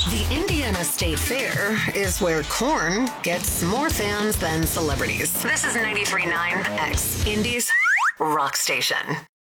The Indiana State Fair is where corn gets more fans than celebrities. This is 93.9 X Indies Rock Station.